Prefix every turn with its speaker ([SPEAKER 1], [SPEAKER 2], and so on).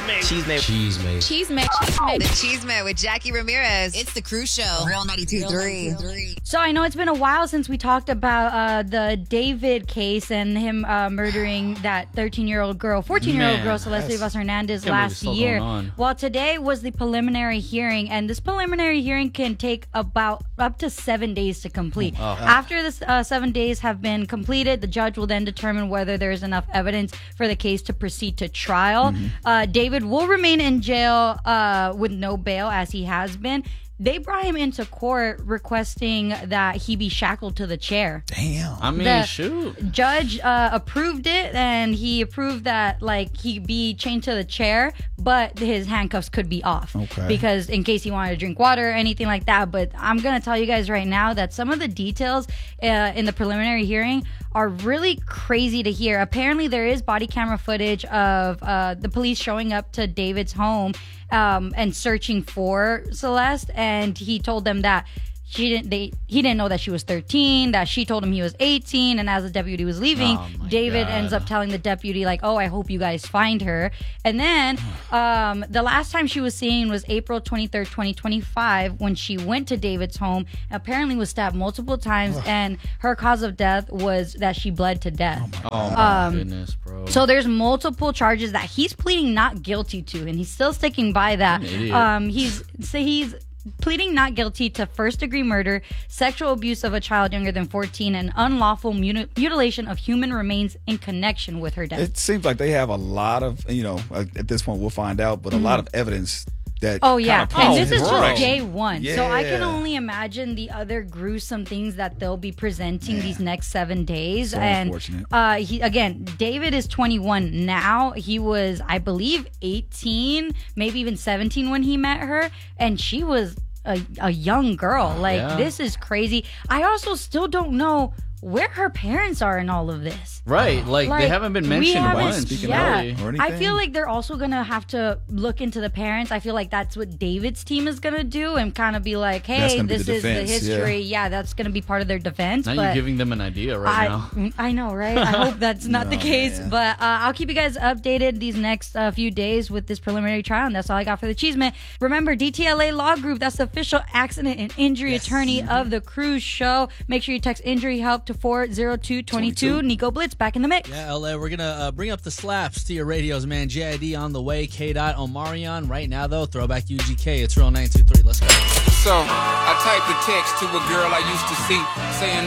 [SPEAKER 1] The Cheesemate with Jackie Ramirez. It's the Cruise Show. Real 92.3.
[SPEAKER 2] So I know it's been a while since we talked about the David case and him murdering that 13-year-old girl, 14-year-old girl, Celeste Rivas Hernandez last year. Well, today was the preliminary hearing, and this preliminary hearing can take about up to 7 days to complete. After this 7 days have been completed, the judge will then determine whether there is enough evidence for the case to proceed to trial. David will remain in jail with no bail, as he has been. They brought him into court requesting that he be shackled to the chair.
[SPEAKER 3] Damn.
[SPEAKER 4] I mean, shoot.
[SPEAKER 2] Judge approved it, and he approved that he be chained to the chair, but his handcuffs could be off.
[SPEAKER 3] Okay.
[SPEAKER 2] Because in case he wanted to drink water or anything like that. But I'm going to tell you guys right now that some of the details in the preliminary hearing are really crazy to hear. Apparently, there is body camera footage of the police showing up to David's home and searching for Celeste, and he told them that he didn't know that she was 13, that she told him he was 18, and as the deputy was leaving, David ends up telling the deputy, I hope you guys find her. And then the last time she was seen was April 23rd, 2025, when she went to David's home, apparently was stabbed multiple times, and her cause of death was that she bled to death.
[SPEAKER 4] Oh my goodness, bro.
[SPEAKER 2] So there's multiple charges that he's pleading not guilty to, and he's still sticking by that. He's pleading not guilty to first-degree murder, sexual abuse of a child younger than 14, and unlawful mutilation of human remains in connection with her death.
[SPEAKER 3] It seems like they have a lot of, at this point we'll find out, but a lot of evidence that.
[SPEAKER 2] Oh, yeah. And this is
[SPEAKER 3] right.
[SPEAKER 2] just day one.
[SPEAKER 3] Yeah.
[SPEAKER 2] So I can only imagine the other gruesome things that they'll be presenting these next 7 days.
[SPEAKER 3] So
[SPEAKER 2] and
[SPEAKER 3] unfortunate.
[SPEAKER 2] David is 21 now. He was, I believe, 18, maybe even 17 when he met her. And she was a young girl. This is crazy. I also still don't know where her parents are in all of this.
[SPEAKER 4] Right. They haven't been mentioned once.
[SPEAKER 2] I feel like they're also going to have to look into the parents. I feel like that's what David's team is going to do and kind of be like, hey, this is the history. Yeah, that's going to be part of their defense.
[SPEAKER 4] Now you're giving them an idea now.
[SPEAKER 2] I know, right? I hope that's not the case. Man. But I'll keep you guys updated these next few days with this preliminary trial. And that's all I got for the Cheesemate. Remember, DTLA Law Group, that's the official accident and injury attorney of the Cruise Show. Make sure you text injury help to 40222. Nico Blitz back in the mix.
[SPEAKER 5] Yeah, LA, we're going to bring up the slaps to your radios, man. JID on the way, K-Dot, Omarion. Right now, though, throwback UGK. It's Real 923. Let's go.
[SPEAKER 6] So, I typed a text to a girl I used to see, saying